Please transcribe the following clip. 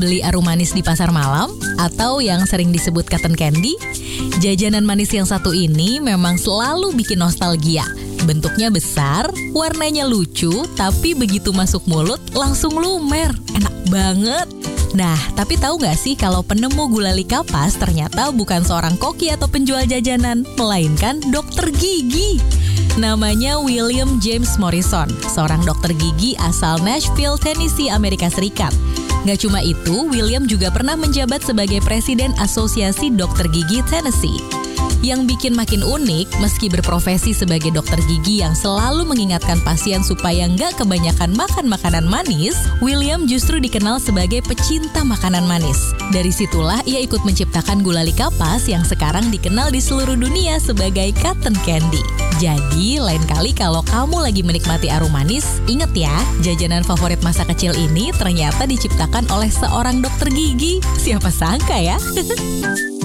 beli arum manis di pasar malam atau yang sering disebut cotton candy? Jajanan manis yang satu ini memang selalu bikin nostalgia. Bentuknya besar, warnanya lucu, tapi begitu masuk mulut langsung lumer. Enak banget. Nah, tapi tahu nggak sih kalau penemu gulali kapas ternyata bukan seorang koki atau penjual jajanan, melainkan dokter gigi. Namanya William James Morrison, seorang dokter gigi asal Nashville, Tennessee, Amerika Serikat. Nggak cuma itu, William juga pernah menjabat sebagai Presiden Asosiasi Dokter Gigi Tennessee. Yang bikin makin unik, meski berprofesi sebagai dokter gigi yang selalu mengingatkan pasien supaya nggak kebanyakan makan makanan manis, William justru dikenal sebagai pecinta makanan manis. Dari situlah ia ikut menciptakan gulali kapas yang sekarang dikenal di seluruh dunia sebagai cotton candy. Jadi, lain kali kalau kamu lagi menikmati arum manis, inget ya, jajanan favorit masa kecil ini ternyata diciptakan oleh seorang dokter gigi. Siapa sangka ya?